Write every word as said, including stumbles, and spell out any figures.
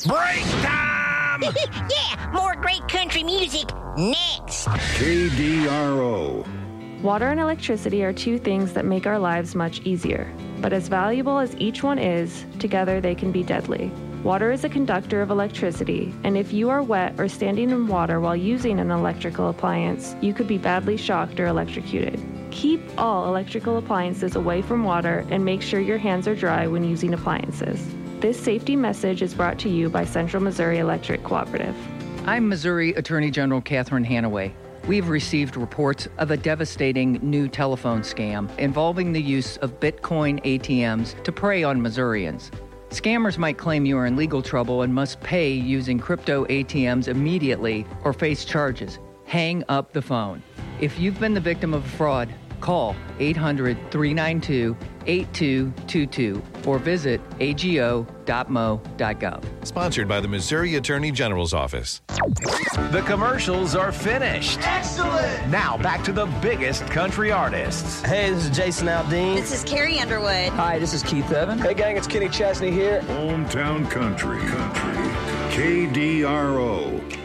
Break time! Yeah, more great country music next. K D R O. Water and electricity are two things that make our lives much easier. But as valuable as each one is, together they can be deadly. Water is a conductor of electricity, and if you are wet or standing in water while using an electrical appliance, you could be badly shocked or electrocuted. Keep all electrical appliances away from water and make sure your hands are dry when using appliances. This safety message is brought to you by Central Missouri Electric Cooperative. I'm Missouri Attorney General Catherine Hanaway. We've received reports of a devastating new telephone scam involving the use of Bitcoin A T Ms to prey on Missourians. Scammers might claim you are in legal trouble and must pay using crypto A T Ms immediately or face charges. Hang up the phone. If you've been the victim of a fraud, call eight hundred, three nine two, eight two two two or visit A G O dot M O dot gov. Sponsored by the Missouri Attorney General's Office. The commercials are finished. Excellent! Now back to the biggest country artists. Hey, this is Jason Aldean. This is Carrie Underwood. Hi, this is Keith Evan. Hey, gang, it's Kenny Chesney here. Hometown Country. Country. K D R O.